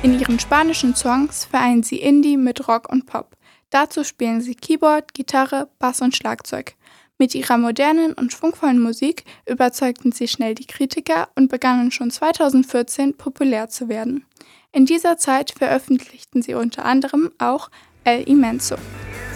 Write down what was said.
In ihren spanischen Songs vereinen sie Indie mit Rock und Pop. Dazu spielen sie Keyboard, Gitarre, Bass und Schlagzeug. Mit ihrer modernen und schwungvollen Musik überzeugten sie schnell die Kritiker und begannen schon 2014 populär zu werden. In dieser Zeit veröffentlichten sie unter anderem auch El Inmenso.